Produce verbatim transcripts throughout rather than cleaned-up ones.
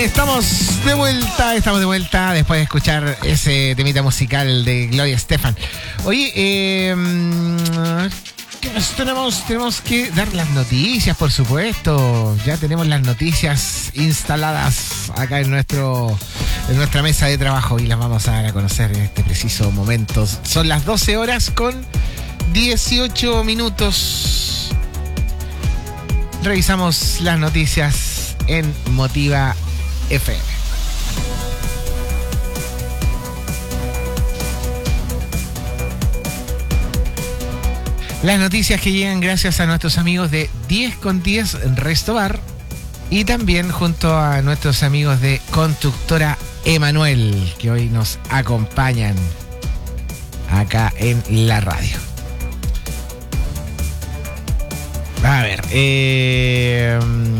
estamos de vuelta, estamos de vuelta después de escuchar ese temita musical de Gloria Estefan. Oye, eh, ¿qué más tenemos? Tenemos que dar las noticias, por supuesto. Ya tenemos las noticias instaladas acá en nuestro en nuestra mesa de trabajo y las vamos a dar a conocer en este preciso momento. Son las doce horas con dieciocho minutos. Revisamos las noticias en Motiva F M. Las noticias que llegan gracias a nuestros amigos de diez con diez Resto Bar y también junto a nuestros amigos de Constructora Emanuel, que hoy nos acompañan acá en la radio. A ver, eh...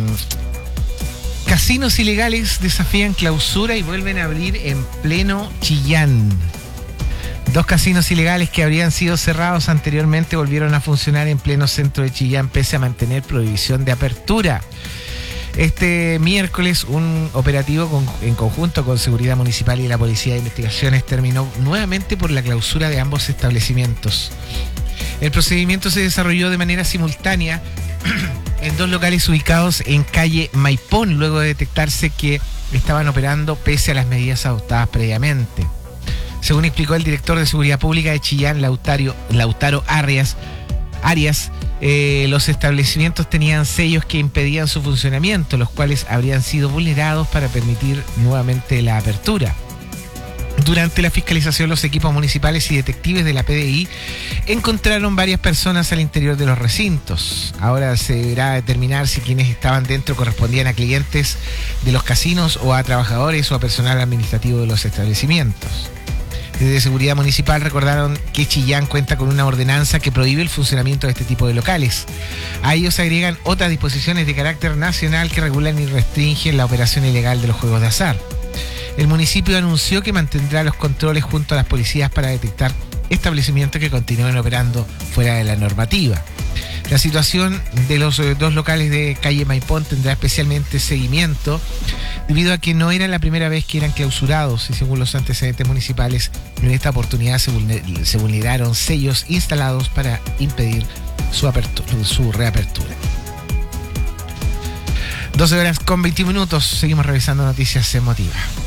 casinos ilegales desafían clausura y vuelven a abrir en pleno Chillán. Dos casinos ilegales que habrían sido cerrados anteriormente volvieron a funcionar en pleno centro de Chillán pese a mantener prohibición de apertura. Este miércoles un operativo con, en conjunto con Seguridad Municipal y la Policía de Investigaciones terminó nuevamente por la clausura de ambos establecimientos. El procedimiento se desarrolló de manera simultánea en dos locales ubicados en calle Maipón, luego de detectarse que estaban operando pese a las medidas adoptadas previamente. Según explicó el director de Seguridad Pública de Chillán, Lautario, Lautaro Arias, Arias eh, los establecimientos tenían sellos que impedían su funcionamiento, los cuales habrían sido vulnerados para permitir nuevamente la apertura. Durante la fiscalización, los equipos municipales y detectives de la P D I encontraron varias personas al interior de los recintos. Ahora se deberá determinar si quienes estaban dentro correspondían a clientes de los casinos o a trabajadores o a personal administrativo de los establecimientos. Desde Seguridad Municipal recordaron que Chillán cuenta con una ordenanza que prohíbe el funcionamiento de este tipo de locales. A ellos se agregan otras disposiciones de carácter nacional que regulan y restringen la operación ilegal de los juegos de azar. El municipio anunció que mantendrá los controles junto a las policías para detectar establecimientos que continúen operando fuera de la normativa. La situación de los dos locales de calle Maipón tendrá especialmente seguimiento debido a que no era la primera vez que eran clausurados y según los antecedentes municipales, en esta oportunidad se, vulner- se vulneraron sellos instalados para impedir su, apertura, su reapertura. doce horas con veintiún minutos, seguimos revisando noticias en Motiva.